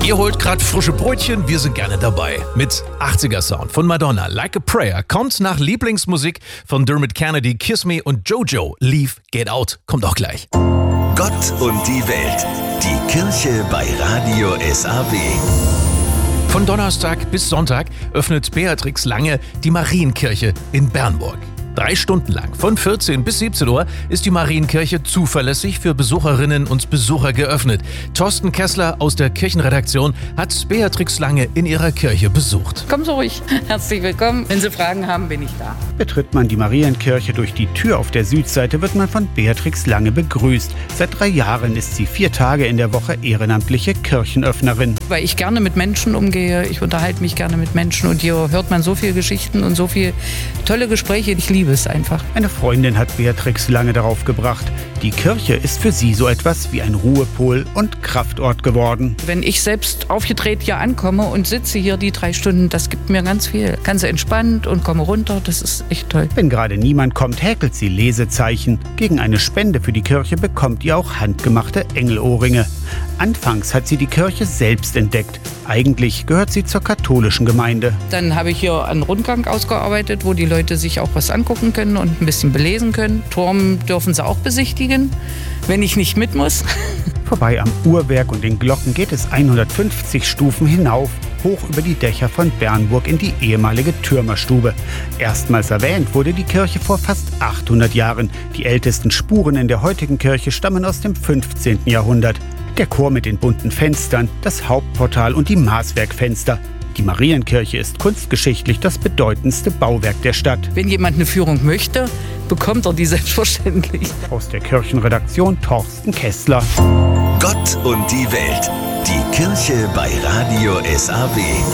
Ihr holt gerade frische Brötchen, wir sind gerne dabei. Mit 80er Sound von Madonna, Like a Prayer, kommt nach Lieblingsmusik von Dermot Kennedy, Kiss Me und Jojo, Leave, Get Out, kommt auch gleich. Gott und die Welt, die Kirche bei Radio SAW. Von Donnerstag bis Sonntag öffnet Beatrix Lange die Marienkirche in Bernburg. 3 Stunden lang, von 14 bis 17 Uhr, ist die Marienkirche zuverlässig für Besucherinnen und Besucher geöffnet. Thorsten Kessler aus der Kirchenredaktion hat Beatrix Lange in ihrer Kirche besucht. Kommen Sie ruhig. Herzlich willkommen. Wenn Sie Fragen haben, bin ich da. Betritt man die Marienkirche durch die Tür auf der Südseite, wird man von Beatrix Lange begrüßt. Seit 3 Jahren ist sie 4 Tage in der Woche ehrenamtliche Kirchenöffnerin. Weil ich gerne mit Menschen umgehe. Ich unterhalte mich gerne mit Menschen. Und hier hört man so viele Geschichten und so viele tolle Gespräche. Ich liebe es einfach. Eine Freundin hat Beatrix Lange darauf gebracht. Die Kirche ist für sie so etwas wie ein Ruhepol und Kraftort geworden. Wenn ich selbst aufgedreht hier ankomme und sitze hier die 3 Stunden, das gibt mir ganz viel. Ganz entspannt und komme runter. Das ist echt toll. Wenn gerade niemand kommt, häkelt sie Lesezeichen. Gegen eine Spende für die Kirche bekommt ihr auch handgemachte Engelohrringe. Anfangs hat sie die Kirche selbst entdeckt. Eigentlich gehört sie zur katholischen Gemeinde. Dann habe ich hier einen Rundgang ausgearbeitet, wo die Leute sich auch was angucken können und ein bisschen belesen können. Turm dürfen sie auch besichtigen, wenn ich nicht mit muss. Vorbei am Uhrwerk und den Glocken geht es 150 Stufen hinauf, hoch über die Dächer von Bernburg in die ehemalige Türmerstube. Erstmals erwähnt wurde die Kirche vor fast 800 Jahren. Die ältesten Spuren in der heutigen Kirche stammen aus dem 15. Jahrhundert. Der Chor mit den bunten Fenstern, das Hauptportal und die Maßwerkfenster. Die Marienkirche ist kunstgeschichtlich das bedeutendste Bauwerk der Stadt. Wenn jemand eine Führung möchte, bekommt er die selbstverständlich. Aus der Kirchenredaktion Thorsten Kessler. Gott und die Welt, die Kirche bei Radio SAW.